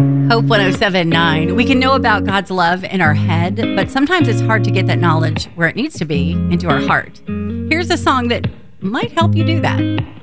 Hope 107.9. We can know about God's love in our head, but sometimes it's hard to get that knowledge where it needs to be, into our heart. Here's a song that might help you do that.